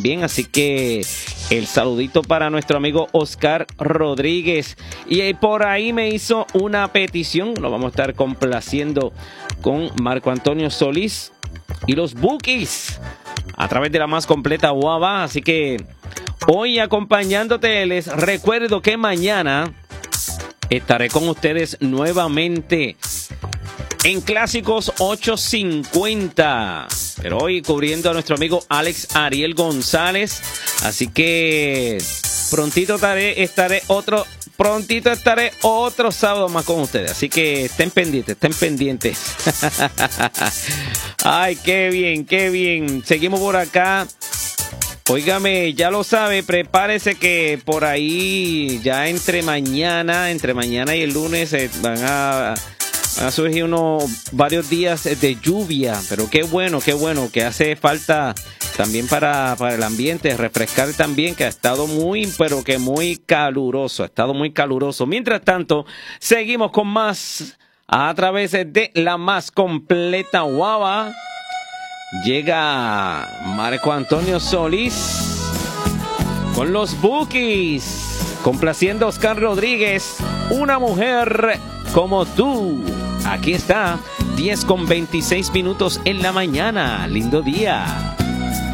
Bien, así que el saludito para nuestro amigo Oscar Rodríguez. Y por ahí me hizo una petición, lo vamos a estar complaciendo con Marco Antonio Solís y los Bukis a través de la más completa Guava. Así que hoy acompañándote, les recuerdo que mañana estaré con ustedes nuevamente en Clásicos 850. Pero hoy cubriendo a nuestro amigo Alex Ariel González. Así que prontito estaré otro sábado más con ustedes. Así que estén pendientes. Ay, qué bien. Seguimos por acá. Óigame, ya lo sabe, prepárese que por ahí ya entre mañana y el lunes van a surgir varios días de lluvia, pero qué bueno que hace falta también para el ambiente, refrescar también, que ha estado muy caluroso, Mientras tanto, seguimos con más a través de la más completa Guava. Llega Marco Antonio Solís con los Bukis, complaciendo a Oscar Rodríguez, Una mujer como tú. Aquí está, 10:26 en la mañana. Lindo día.